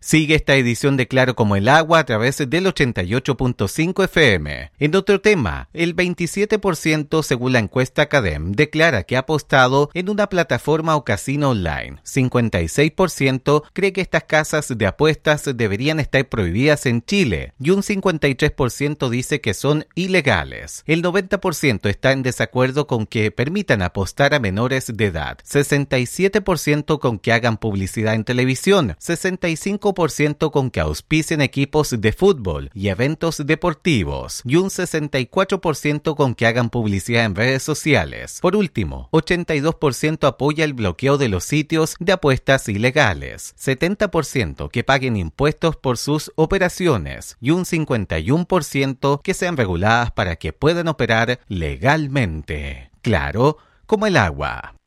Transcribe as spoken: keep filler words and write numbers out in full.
Sigue esta edición de Claro como el agua a través del ochenta y ocho punto cinco F M. En otro tema, el veintisiete por ciento, según la encuesta Cadem, declara que ha apostado en una plataforma o casino online. cincuenta y seis por ciento cree que estas casas de apuestas deberían estar prohibidas en Chile y un cincuenta y tres por ciento dice que son ilegales. El noventa por ciento está en desacuerdo con que permitan apostar a menores de edad. sesenta y siete por ciento con que hagan publicidad en televisión. sesenta y cinco por ciento con que auspicien equipos de fútbol y eventos deportivos y un sesenta y cuatro por ciento con que hagan publicidad en redes sociales. Por último, ochenta y dos por ciento apoya el bloqueo de los sitios de apuestas ilegales, setenta por ciento que paguen impuestos por sus operaciones y un cincuenta y uno por ciento que sean reguladas para que puedan operar legalmente. Claro, como el agua.